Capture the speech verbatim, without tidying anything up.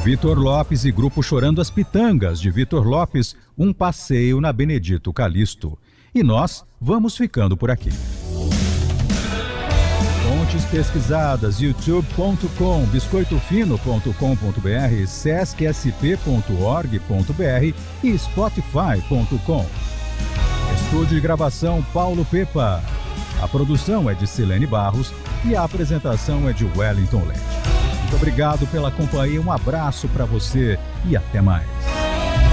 Vitor Lopes e Grupo Chorando as Pitangas, de Vitor Lopes, um passeio na Benedito Calixto. E nós vamos ficando por aqui. Fontes pesquisadas, youtube ponto com, biscoito fino ponto com ponto br, sesc s p ponto org ponto br e spotify ponto com. Estúdio de gravação Paulo Pepa. A produção é de Silene Barros e a apresentação é de Wellington Lete. Muito obrigado pela companhia, um abraço para você e até mais.